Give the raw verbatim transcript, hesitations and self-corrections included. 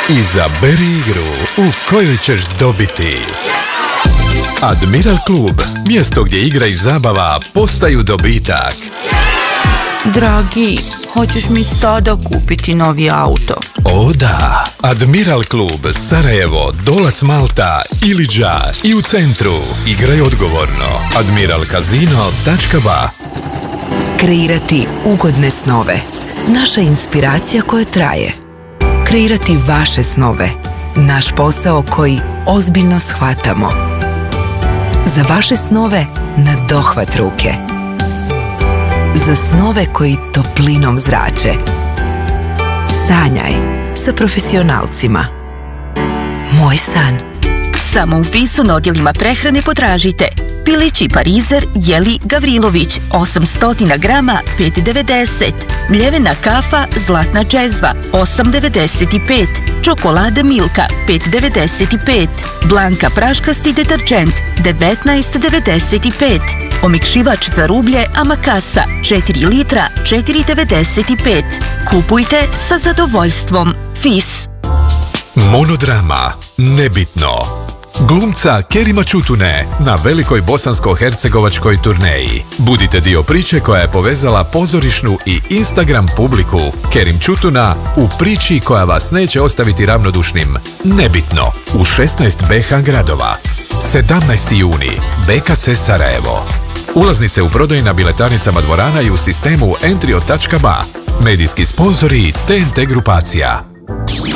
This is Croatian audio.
Izaberi igru u kojoj ćeš dobiti. Admiral klub, mjesto gdje igra i zabava postaju dobitak. Dragi, hoćeš mi sada kupiti novi auto? O da, Admiral klub, Sarajevo, Dolac Malta, Iliđa i u centru. Igraj odgovorno. admiral casino tačka ba. Kreirati ugodne snove. Naša inspiracija koja traje. Kreirati vaše snove. Naš posao koji ozbiljno shvatamo. Za vaše snove na dohvat ruke. Za snove koji toplinom zrače. Sanjaj sa profesionalcima. Moj san. Samo u Fisu na odjelima prehrane potražite pilići parizer Jeli Gavrilović osamsto grama pet devedeset, mljevena kafa Zlatna džezva osam devedeset pet, čokolada Milka pet devedeset pet, Blanka praškasti deterđent devetnaest devedeset pet, omekšivač za rublje Amakasa četiri litra četiri devedeset pet. Kupujte sa zadovoljstvom. Fis. Monodrama Nebitno. Glumca Kerima Čutune na velikoj bosansko-hercegovačkoj turneji. Budite dio priče koja je povezala pozorišnu i Instagram publiku. Kerim Čutuna u priči koja vas neće ostaviti ravnodušnim. Nebitno u šesnaest be ha gradova. sedamnaesti juni be ka ce Sarajevo. Ulaznice u prodaju na biletarnicama dvorana i u sistemu entrio tačka ba. Medijski sponzori te en te grupacija.